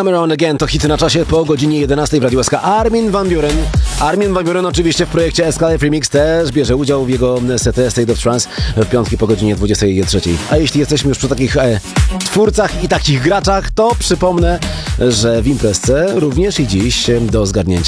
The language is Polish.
Come Around Again to hit na czasie po godzinie 11 w Radiu SK. Armin van Buuren. Armin van Buuren oczywiście w projekcie Escalade Remix też bierze udział w jego secie State of Trance w piątki po godzinie 23. A jeśli jesteśmy już przy takich twórcach i takich graczach, to przypomnę, że w imprezce również i dziś do zgarnięcia